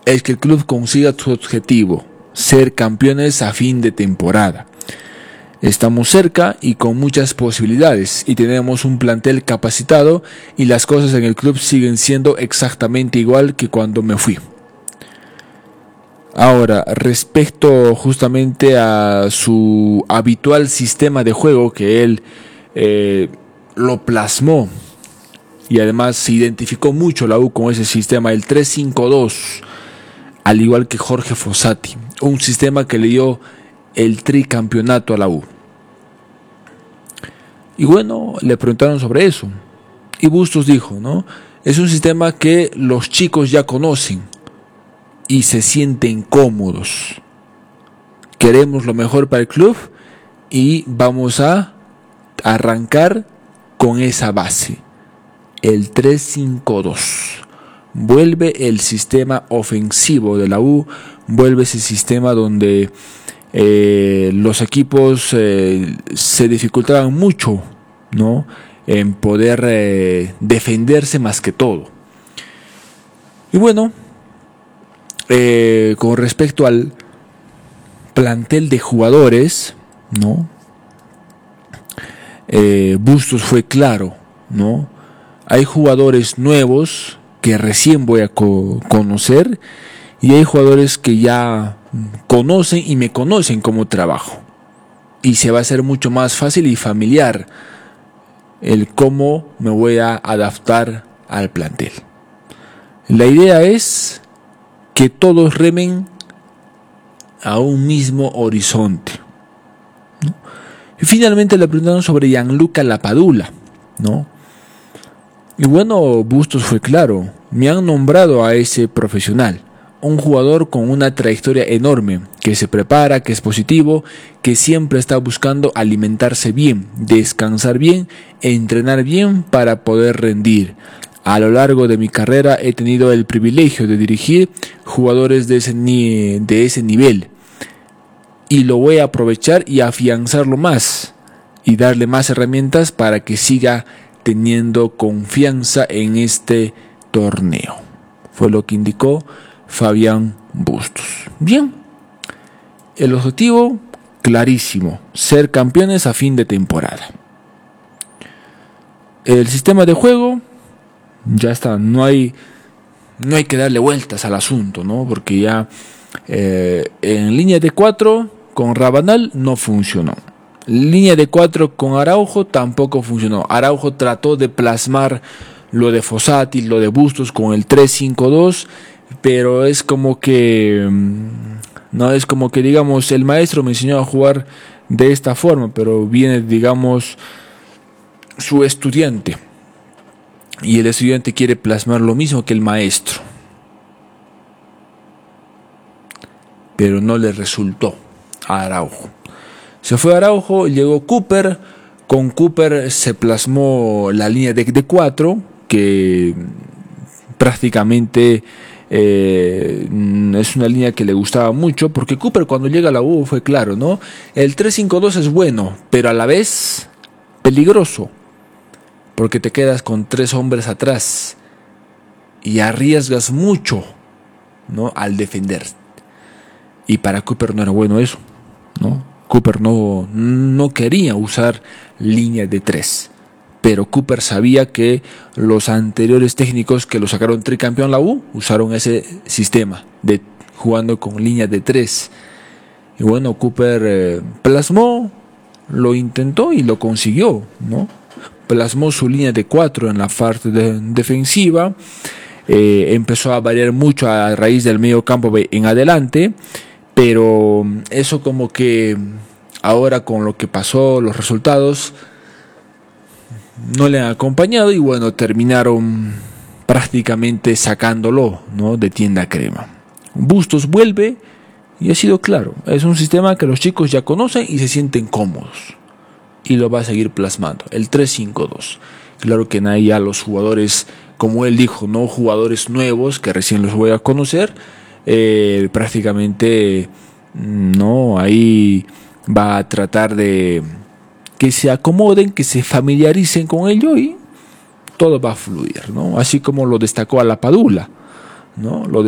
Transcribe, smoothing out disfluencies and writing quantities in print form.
es que el club consiga su objetivo, ser campeones a fin de temporada. Estamos cerca y con muchas posibilidades y tenemos un plantel capacitado y las cosas en el club siguen siendo exactamente igual que cuando me fui. Ahora, respecto justamente a su habitual sistema de juego que él lo plasmó y además se identificó mucho la U con ese sistema, el 3-5-2, al igual que Jorge Fossati, un sistema que le dio el tricampeonato a la U. Y bueno, le preguntaron sobre eso y Bustos dijo, ¿no? Es un sistema que los chicos ya conocen y se sienten cómodos. Queremos lo mejor para el club y vamos a arrancar con esa base, el 3-5-2. Vuelve el sistema ofensivo de la U, vuelve ese sistema donde los equipos se dificultaban mucho, ¿no?, en poder defenderse más que todo. Y bueno, con respecto al plantel de jugadores, ¿no?, Bustos fue claro, ¿no? Hay jugadores nuevos que recién voy a conocer y hay jugadores que ya conocen y me conocen cómo trabajo y se va a hacer mucho más fácil y familiar el cómo me voy a adaptar al plantel. La idea es que todos remen a un mismo horizonte, ¿no? Y finalmente le preguntaron sobre Gianluca Lapadula, ¿no? Y bueno, Bustos fue claro, me han nombrado a ese profesional, un jugador con una trayectoria enorme, que se prepara, que es positivo, que siempre está buscando alimentarse bien, descansar bien, entrenar bien para poder rendir. A lo largo de mi carrera he tenido el privilegio de dirigir jugadores de ese nivel y lo voy a aprovechar y afianzarlo más y darle más herramientas para que siga teniendo confianza en este torneo. Fue lo que indicó Fabián Bustos. Bien, el objetivo clarísimo, ser campeones a fin de temporada. El sistema de juego ya está, no hay que darle vueltas al asunto, ¿no? Porque ya en línea de 4 con Rabanal no funcionó. Línea de 4 con Araujo tampoco funcionó. Araujo trató de plasmar lo de Fossati, lo de Bustos con el 3-5-2, pero es como que no es como que digamos el maestro me enseñó a jugar de esta forma, pero viene digamos su estudiante y el estudiante quiere plasmar lo mismo que el maestro, pero no le resultó a Araujo. Se fue Araujo, llegó Cooper. Con Cooper se plasmó la línea de 4, que prácticamente es una línea que le gustaba mucho, porque Cooper cuando llega a la U fue claro, ¿no? El 3-5-2 es bueno, pero a la vez peligroso, porque te quedas con 3 hombres atrás y arriesgas mucho, ¿no?, al defender. Y para Cooper no era bueno eso, ¿no? Cooper no quería usar línea de 3, pero Cooper sabía que los anteriores técnicos que lo sacaron tricampeón la U usaron ese sistema de jugando con línea de 3. Y bueno, Cooper plasmó, lo intentó y lo consiguió, ¿no? Plasmó su línea de 4 en la parte defensiva, empezó a variar mucho a raíz del medio campo en adelante. Pero eso como que ahora con lo que pasó, los resultados no le han acompañado y bueno, terminaron prácticamente sacándolo, ¿no?, de tienda crema. Bustos vuelve y ha sido claro, es un sistema que los chicos ya conocen y se sienten cómodos y lo va a seguir plasmando, el 3-5-2. Claro que ahí ya los jugadores, como él dijo, no jugadores nuevos que recién los voy a conocer, prácticamente no, ahí va a tratar de que se acomoden, que se familiaricen con ello y todo va a fluir, ¿no? Así como lo destacó a Lapadula, ¿no?